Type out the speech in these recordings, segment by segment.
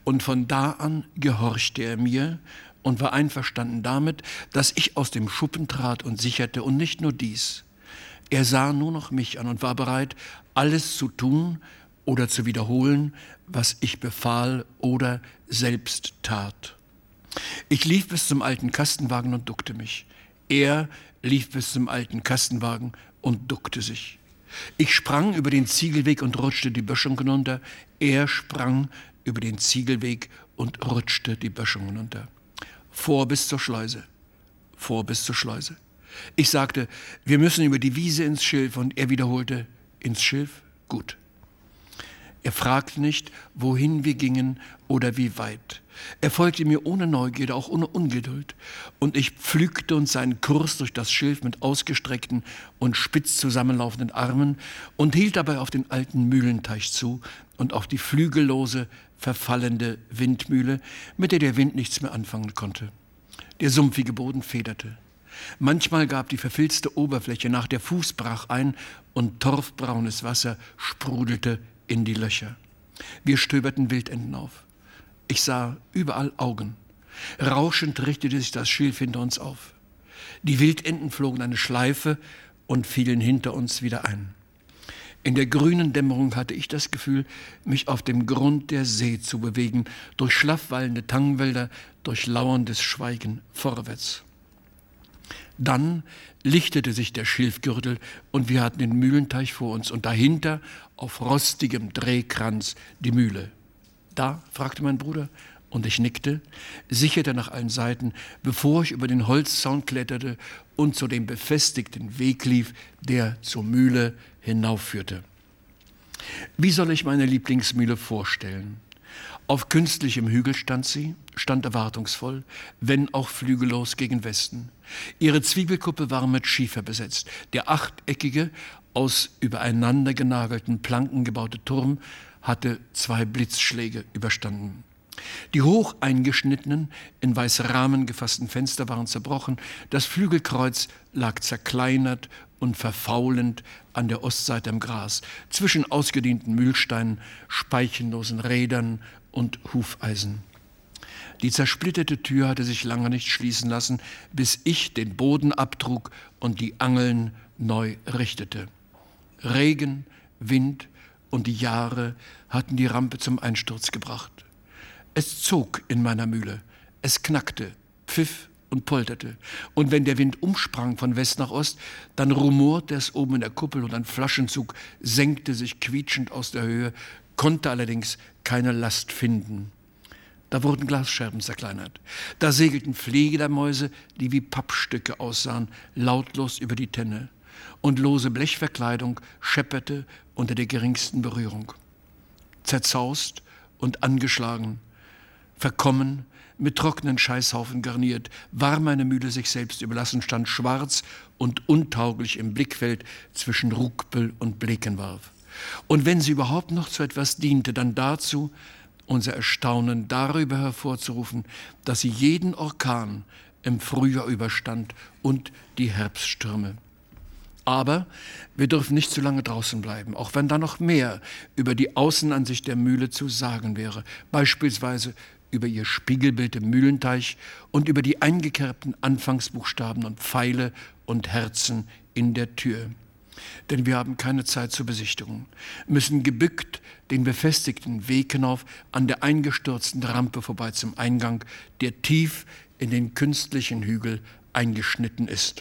Und von da an gehorchte er mir und war einverstanden damit, dass ich aus dem Schuppen trat und sicherte. Und nicht nur dies. Er sah nur noch mich an und war bereit, alles zu tun oder zu wiederholen, was ich befahl oder selbst tat. Ich lief bis zum alten Kastenwagen und duckte mich. Er lief bis zum alten Kastenwagen und duckte sich. Ich sprang über den Ziegelweg und rutschte die Böschung hinunter. Er sprang über den Ziegelweg und rutschte die Böschung hinunter. Vor bis zur Schleuse. Vor bis zur Schleuse. Ich sagte, wir müssen über die Wiese ins Schilf, und er wiederholte, ins Schilf? Gut. Er fragte nicht, wohin wir gingen oder wie weit. Er folgte mir ohne Neugierde, auch ohne Ungeduld. Und ich pflügte uns seinen Kurs durch das Schilf mit ausgestreckten und spitz zusammenlaufenden Armen und hielt dabei auf den alten Mühlenteich zu und auf die flügellose, verfallende Windmühle, mit der der Wind nichts mehr anfangen konnte. Der sumpfige Boden federte. Manchmal gab die verfilzte Oberfläche nach, der Fuß brach ein und torfbraunes Wasser sprudelte in die Löcher. Wir stöberten Wildenten auf. Ich sah überall Augen. Rauschend richtete sich das Schilf hinter uns auf. Die Wildenten flogen eine Schleife und fielen hinter uns wieder ein. In der grünen Dämmerung hatte ich das Gefühl, mich auf dem Grund der See zu bewegen, durch schlaffwallende Tangwälder, durch lauerndes Schweigen vorwärts. Dann lichtete sich der Schilfgürtel und wir hatten den Mühlenteich vor uns und dahinter auf rostigem Drehkranz die Mühle. Da? Fragte mein Bruder und ich nickte, sicherte nach allen Seiten, bevor ich über den Holzzaun kletterte und zu dem befestigten Weg lief, der zur Mühle hinaufführte. Wie soll ich meine Lieblingsmühle vorstellen? Auf künstlichem Hügel stand sie, stand erwartungsvoll, wenn auch flügellos gegen Westen. Ihre Zwiebelkuppe war mit Schiefer besetzt. Der achteckige, aus übereinander genagelten Planken gebaute Turm hatte 2 Blitzschläge überstanden. Die hoch eingeschnittenen, in weiße Rahmen gefassten Fenster waren zerbrochen. Das Flügelkreuz lag zerkleinert und verfaulend an der Ostseite im Gras, zwischen ausgedienten Mühlsteinen, speichenlosen Rädern und Hufeisen. Die zersplitterte Tür hatte sich lange nicht schließen lassen, bis ich den Boden abtrug und die Angeln neu richtete. Regen, Wind und die Jahre hatten die Rampe zum Einsturz gebracht. Es zog in meiner Mühle, es knackte, pfiff und polterte. Und wenn der Wind umsprang von West nach Ost, dann rumorte es oben in der Kuppel und ein Flaschenzug senkte sich quietschend aus der Höhe, konnte allerdings keine Last finden. Da wurden Glasscherben zerkleinert. Da segelten Fledermäuse, die wie Pappstücke aussahen, lautlos über die Tenne. Und lose Blechverkleidung schepperte unter der geringsten Berührung. Zerzaust und angeschlagen, verkommen, mit trockenen Scheißhaufen garniert, war meine Mühle sich selbst überlassen, stand schwarz und untauglich im Blickfeld zwischen Rugpel und Blekenwarf. Und wenn sie überhaupt noch zu etwas diente, dann dazu, unser Erstaunen darüber hervorzurufen, dass sie jeden Orkan im Frühjahr überstand und die Herbststürme. Aber wir dürfen nicht zu lange draußen bleiben, auch wenn da noch mehr über die Außenansicht der Mühle zu sagen wäre, beispielsweise über ihr Spiegelbild im Mühlenteich und über die eingekerbten Anfangsbuchstaben und Pfeile und Herzen in der Tür. Denn wir haben keine Zeit zur Besichtigung, müssen gebückt den befestigten Weg hinauf an der eingestürzten Rampe vorbei zum Eingang, der tief in den künstlichen Hügel eingeschnitten ist.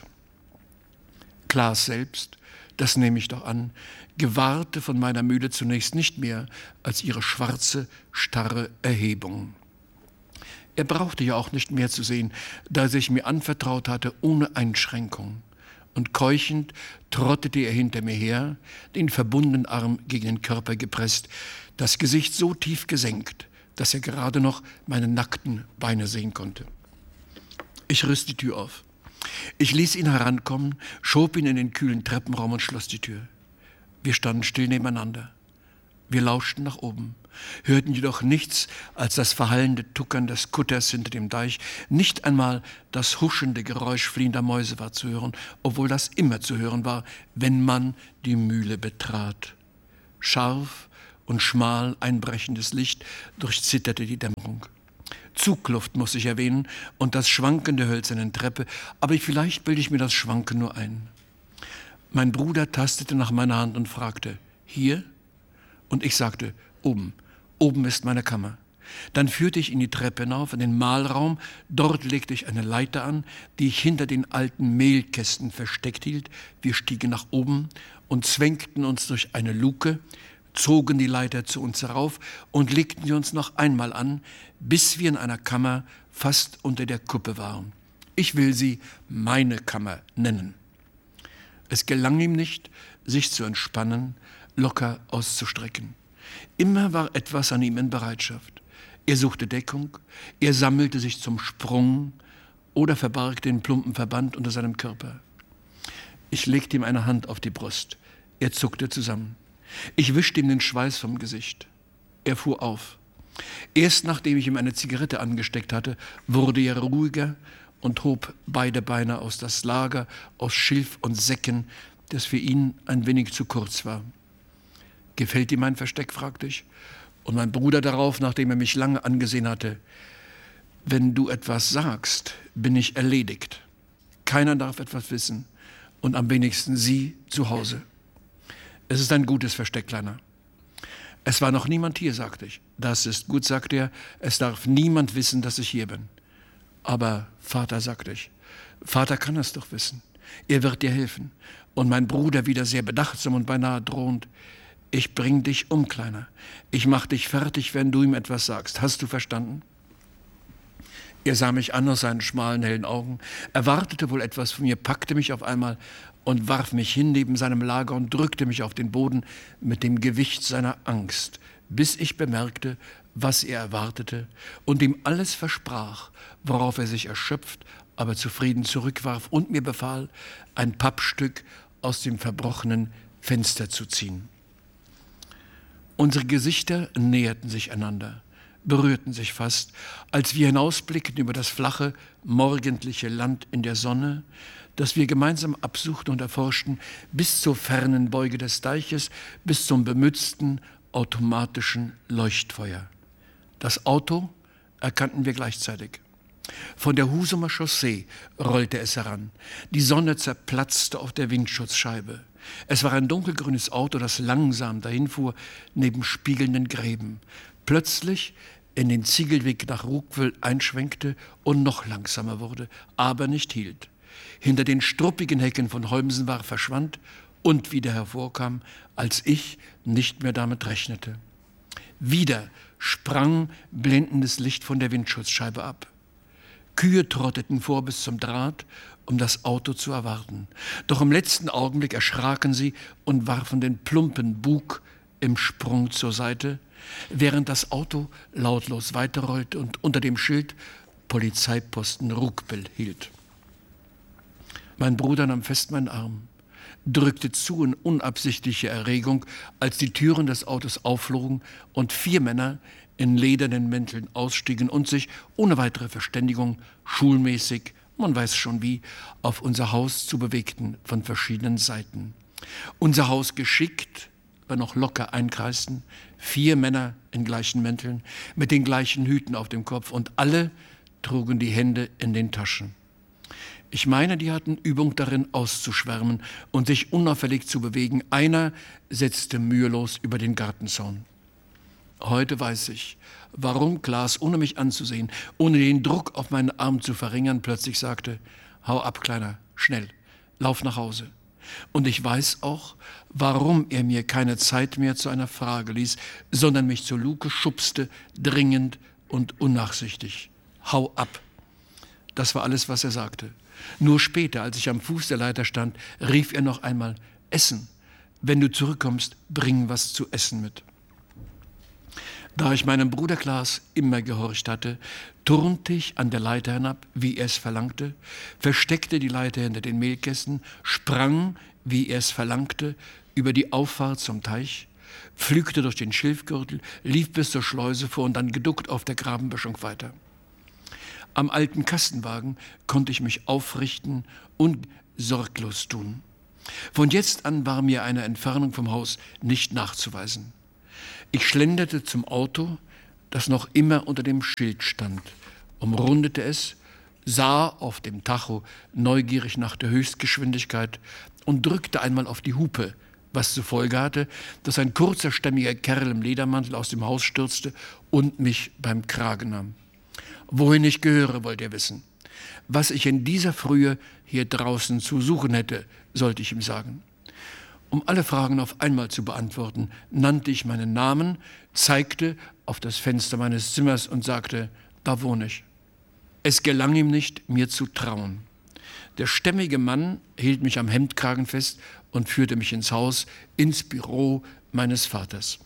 Klaas selbst, das nehme ich doch an, gewahrte von meiner Mühle zunächst nicht mehr als ihre schwarze, starre Erhebung. Er brauchte ja auch nicht mehr zu sehen, da er sich mir anvertraut hatte, ohne Einschränkung. Und keuchend trottete er hinter mir her, den verbundenen Arm gegen den Körper gepresst, das Gesicht so tief gesenkt, dass er gerade noch meine nackten Beine sehen konnte. Ich riss die Tür auf. Ich ließ ihn herankommen, schob ihn in den kühlen Treppenraum und schloss die Tür. Wir standen still nebeneinander. Wir lauschten nach oben, hörten jedoch nichts als das verhallende Tuckern des Kutters hinter dem Deich. Nicht einmal das huschende Geräusch fliehender Mäuse war zu hören, obwohl das immer zu hören war, wenn man die Mühle betrat. Scharf und schmal einbrechendes Licht durchzitterte die Dämmerung. Zugluft muss ich erwähnen und das Schwanken der hölzernen Treppe, aber vielleicht bilde ich mir das Schwanken nur ein. Mein Bruder tastete nach meiner Hand und fragte, hier? Und ich sagte, oben. Oben ist meine Kammer. Dann führte ich ihn die Treppe hinauf in den Mahlraum. Dort legte ich eine Leiter an, die ich hinter den alten Mehlkästen versteckt hielt. Wir stiegen nach oben und zwängten uns durch eine Luke, zogen die Leiter zu uns herauf und legten sie uns noch einmal an, bis wir in einer Kammer fast unter der Kuppe waren. Ich will sie meine Kammer nennen. Es gelang ihm nicht, sich zu entspannen, locker auszustrecken. Immer war etwas an ihm in Bereitschaft. Er suchte Deckung, er sammelte sich zum Sprung oder verbarg den plumpen Verband unter seinem Körper. Ich legte ihm eine Hand auf die Brust. Er zuckte zusammen. Ich wischte ihm den Schweiß vom Gesicht. Er fuhr auf. Erst nachdem ich ihm eine Zigarette angesteckt hatte, wurde er ruhiger und hob beide Beine aus das Lager aus Schilf und Säcken, das für ihn ein wenig zu kurz war. »Gefällt dir mein Versteck?« fragte ich. Und mein Bruder darauf, nachdem er mich lange angesehen hatte, »Wenn du etwas sagst, bin ich erledigt. Keiner darf etwas wissen und am wenigsten Sie zu Hause. Es ist ein gutes Versteck, Kleiner.« »Es war noch niemand hier«, sagte ich. »Das ist gut«, sagte er. »Es darf niemand wissen, dass ich hier bin.« »Aber Vater«, sagte ich, »Vater kann es doch wissen. Er wird dir helfen.« Und mein Bruder wieder sehr bedachtsam und beinahe drohend, »Ich bring dich um, Kleiner. Ich mach dich fertig, wenn du ihm etwas sagst. Hast du verstanden?« Er sah mich an aus seinen schmalen, hellen Augen, erwartete wohl etwas von mir, packte mich auf einmal und warf mich hin neben seinem Lager und drückte mich auf den Boden mit dem Gewicht seiner Angst, bis ich bemerkte, was er erwartete und ihm alles versprach, worauf er sich erschöpft, aber zufrieden zurückwarf und mir befahl, ein Pappstück aus dem verbrochenen Fenster zu ziehen. Unsere Gesichter näherten sich einander, berührten sich fast, als wir hinausblickten über das flache, morgendliche Land in der Sonne, das wir gemeinsam absuchten und erforschten, bis zur fernen Beuge des Deiches, bis zum bemützten automatischen Leuchtfeuer. Das Auto erkannten wir gleichzeitig. Von der Husumer Chaussee rollte es heran. Die Sonne zerplatzte auf der Windschutzscheibe. Es war ein dunkelgrünes Auto, das langsam dahinfuhr, neben spiegelnden Gräben. Plötzlich in den Ziegelweg nach Ruckwill einschwenkte und noch langsamer wurde, aber nicht hielt. Hinter den struppigen Hecken von Holmsen war, verschwand und wieder hervorkam, als ich nicht mehr damit rechnete. Wieder sprang blendendes Licht von der Windschutzscheibe ab. Kühe trotteten vor bis zum Draht, um das Auto zu erwarten. Doch im letzten Augenblick erschraken sie und warfen den plumpen Bug im Sprung zur Seite, während das Auto lautlos weiterrollte und unter dem Schild Polizeiposten Ruckwill hielt. Mein Bruder nahm fest meinen Arm, drückte zu in unabsichtlicher Erregung, als die Türen des Autos aufflogen und 4 Männer in ledernen Mänteln ausstiegen und sich ohne weitere Verständigung schulmäßig, man weiß schon wie, auf unser Haus zu bewegten von verschiedenen Seiten. Unser Haus geschickt, aber noch locker einkreisten, 4 Männer in gleichen Mänteln, mit den gleichen Hüten auf dem Kopf und alle trugen die Hände in den Taschen. Ich meine, die hatten Übung darin, auszuschwärmen und sich unauffällig zu bewegen. Einer setzte mühelos über den Gartenzaun. Heute weiß ich, warum Klaas, ohne mich anzusehen, ohne den Druck auf meinen Arm zu verringern, plötzlich sagte, hau ab, Kleiner, schnell, lauf nach Hause. Und ich weiß auch, warum er mir keine Zeit mehr zu einer Frage ließ, sondern mich zur Luke schubste, dringend und unnachsichtig. Hau ab. Das war alles, was er sagte. Nur später, als ich am Fuß der Leiter stand, rief er noch einmal, Essen. Wenn du zurückkommst, bring was zu essen mit. Da ich meinem Bruder Klaas immer gehorcht hatte, turnte ich an der Leiter hinab, wie er es verlangte, versteckte die Leiter hinter den Mehlkästen, sprang, wie er es verlangte, über die Auffahrt zum Teich, pflügte durch den Schilfgürtel, lief bis zur Schleuse vor und dann geduckt auf der Grabenböschung weiter. Am alten Kastenwagen konnte ich mich aufrichten und sorglos tun. Von jetzt an war mir eine Entfernung vom Haus nicht nachzuweisen. Ich schlenderte zum Auto, das noch immer unter dem Schild stand, umrundete es, sah auf dem Tacho neugierig nach der Höchstgeschwindigkeit und drückte einmal auf die Hupe, was zur Folge hatte, dass ein kurzer, stämmiger Kerl im Ledermantel aus dem Haus stürzte und mich beim Kragen nahm. Wohin ich gehöre, wollte er wissen. Was ich in dieser Frühe hier draußen zu suchen hätte, sollte ich ihm sagen. Um alle Fragen auf einmal zu beantworten, nannte ich meinen Namen, zeigte auf das Fenster meines Zimmers und sagte, da wohne ich. Es gelang ihm nicht, mir zu trauen. Der stämmige Mann hielt mich am Hemdkragen fest und führte mich ins Haus, ins Büro meines Vaters.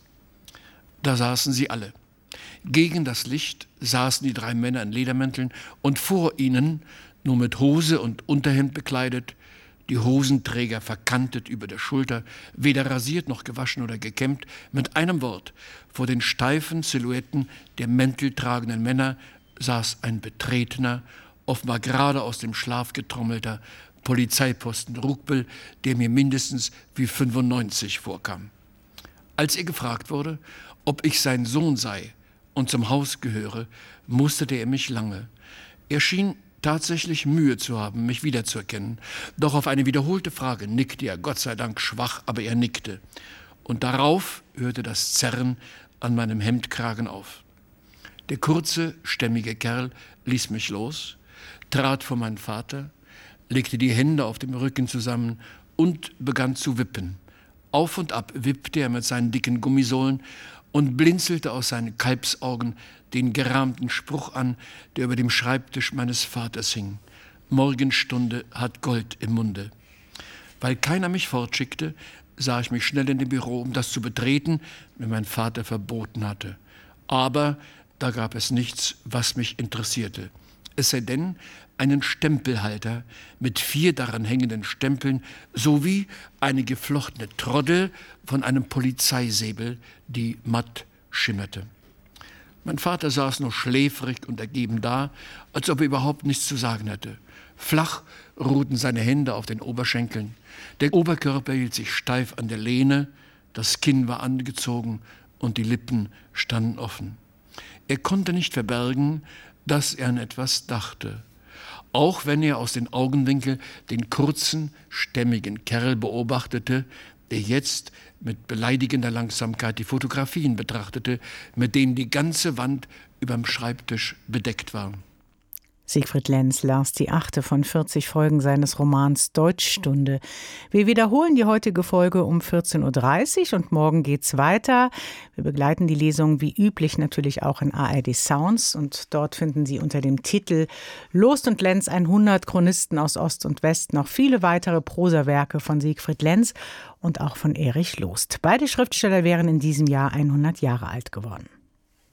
Da saßen sie alle. Gegen das Licht saßen die 3 Männer in Ledermänteln und vor ihnen, nur mit Hose und Unterhemd bekleidet, die Hosenträger verkantet über der Schulter, weder rasiert noch gewaschen oder gekämmt, mit einem Wort, vor den steifen Silhouetten der mänteltragenden Männer saß ein betretener, offenbar gerade aus dem Schlaf getrommelter Polizeiposten Ruckbel, der mir mindestens wie 95 vorkam. Als er gefragt wurde, ob ich sein Sohn sei und zum Haus gehöre, musterte er mich lange. Er schien tatsächlich Mühe zu haben, mich wiederzuerkennen. Doch auf eine wiederholte Frage nickte er, Gott sei Dank schwach, aber er nickte. Und darauf hörte das Zerren an meinem Hemdkragen auf. Der kurze, stämmige Kerl ließ mich los, trat vor meinen Vater, legte die Hände auf dem Rücken zusammen und begann zu wippen. Auf und ab wippte er mit seinen dicken Gummisohlen und blinzelte aus seinen Kalbsaugen den gerahmten Spruch an, der über dem Schreibtisch meines Vaters hing. Morgenstunde hat Gold im Munde. Weil keiner mich fortschickte, sah ich mich schnell in dem Büro, um das zu betreten, wenn mein Vater verboten hatte. Aber da gab es nichts, was mich interessierte. Es sei denn, einen Stempelhalter mit 4 daran hängenden Stempeln sowie eine geflochtene Troddel von einem Polizeisäbel, die matt schimmerte. Mein Vater saß nur schläfrig und ergeben da, als ob er überhaupt nichts zu sagen hätte. Flach ruhten seine Hände auf den Oberschenkeln. Der Oberkörper hielt sich steif an der Lehne, das Kinn war angezogen und die Lippen standen offen. Er konnte nicht verbergen, dass er an etwas dachte. Auch wenn er aus den Augenwinkeln den kurzen, stämmigen Kerl beobachtete, der jetzt mit beleidigender Langsamkeit die Fotografien betrachtete, mit denen die ganze Wand überm Schreibtisch bedeckt war. Siegfried Lenz las die 8. von 40 Folgen seines Romans Deutschstunde. Wir wiederholen die heutige Folge um 14.30 Uhr und morgen geht's weiter. Wir begleiten die Lesung wie üblich natürlich auch in ARD Sounds und dort finden Sie unter dem Titel Loost und Lenz 100 Chronisten aus Ost und West noch viele weitere Prosawerke von Siegfried Lenz und auch von Erich Loost. Beide Schriftsteller wären in diesem Jahr 100 Jahre alt geworden.